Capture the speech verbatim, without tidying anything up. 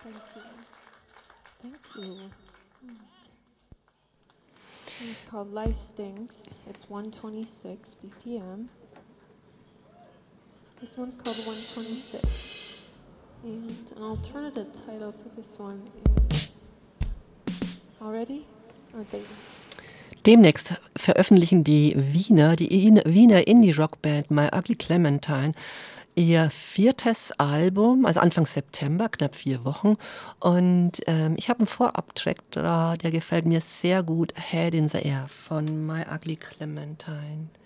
Thank you. Thank you. It's called Life Stinks. It's one twenty-six B P M. This one's called one twenty-six. And an alternative title for this one is Already or Space. Demnächst veröffentlichen die Wiener, die Wiener Indie-Rock-Band My Ugly Clementine ihr viertes Album, also Anfang September, knapp vier Wochen. Und ähm, ich habe einen Vorab-Track da, der gefällt mir sehr gut, Head in the Air von My Ugly Clementine.